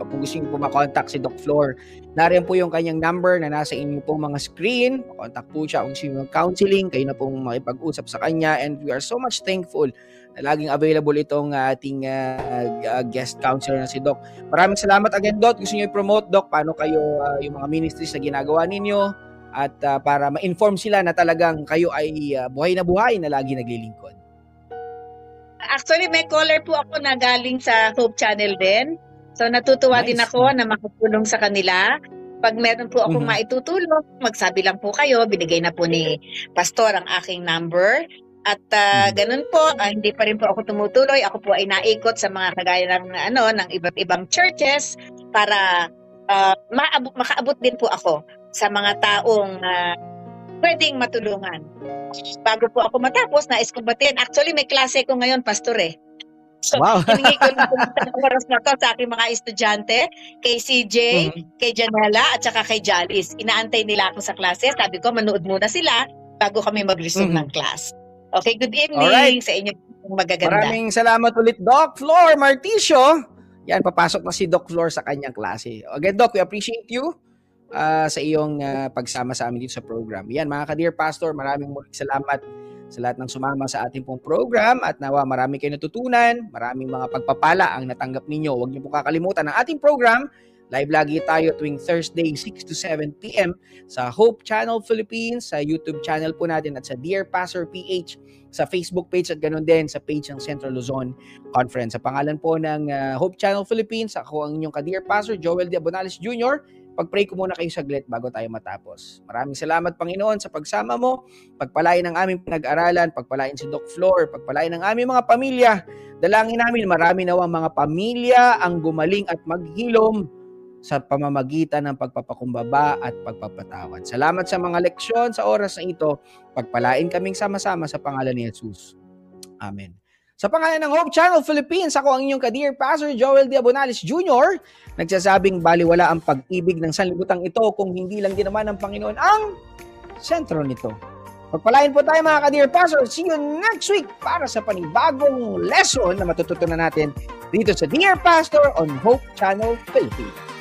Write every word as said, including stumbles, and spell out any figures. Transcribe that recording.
Pag gusto niyo po makontak si Doc Flor, nariyan po yung kanyang number na nasa inyo pong mga screen. Contact po siya kung gusto niyo counseling, kayo na pong makipag-usap sa kanya, and we are so much thankful na laging available itong ating uh, uh, guest counselor na si Doc. Maraming salamat again, Doc. Gusto niyo i-promote, Doc, paano kayo uh, yung mga ministries na ginagawa ninyo, at uh, para ma-inform sila na talagang kayo ay uh, buhay na buhay na lagi naglilingkod. Actually, may caller po ako na galing sa Hope Channel din. So natutuwa Nice. din ako na makatulong sa kanila. Pag meron po akong Mhm. maitutulong, magsabi lang po kayo. Binigay na po ni Pastor ang aking number. At uh, Mhm. ganun po, ah, hindi pa rin po ako tumutuloy. Ako po ay naikot sa mga kagaya ng, ano, ng iba't ibang churches para uh, maabot, makaabot din po ako sa mga taong uh, pwedeng matulungan. Bago po ako matapos, nais kong batiin. Actually, may klase ko ngayon, Pastor eh. So, Wow. hiningi ko lang po ng oras na to sa aking mga estudyante, kay C J, Mhm. kay Janela, at saka kay Jalice. Inaantay nila ako sa klase. Sabi ko, manood muna sila bago kami mag-resume Mhm. ng class. Okay, good evening Alright. sa inyo magaganda. Maraming salamat ulit, Doc Flor Marticio. Yan, papasok na si Doc Flor sa kanyang klase. Again, Doc, we appreciate you uh, sa iyong uh, pagsama sa amin dito sa program. Yan, mga ka-Dear Pastor, maraming muling salamat sa lahat ng sumama sa ating pong program, at nawa marami kayo natutunan, maraming mga pagpapala ang natanggap ninyo. Huwag niyo po kakalimutan ang ating program. Live lagi tayo tuwing Thursday, six to seven p.m. sa Hope Channel Philippines, sa YouTube channel po natin, at sa Dear Pastor P H sa Facebook page, at ganoon din sa page ng Central Luzon Conference. Sa pangalan po ng uh, Hope Channel Philippines, ako ang inyong ka-Dear Pastor, Joel D. Abonales Junior Pag-pray ko muna kayo saglit bago tayo matapos. Maraming salamat, Panginoon, sa pagsama mo. Pagpalain ang aming pinag-aralan, pagpalain si Doc Flor, pagpalain ang aming mga pamilya. Dalangin namin, marami nawang mga pamilya ang gumaling at maghilom sa pamamagitan ng pagpapakumbaba at pagpapatawad. Salamat sa mga leksyon sa oras na ito. Pagpalain kaming sama-sama sa pangalan ni Jesus. Amen. Sa pangalan ng Hope Channel Philippines, ako ang inyong ka-Dear Pastor Joel D. Abonales Junior Nagsasabing baliwala ang pag-ibig ng sanlibutan ito kung hindi lang din naman ng Panginoon ang sentro nito. Pagpalain po tayo, mga ka-Dear Pastor. See you next week para sa panibagong lesson na matututunan natin dito sa Dear Pastor on Hope Channel Philippines.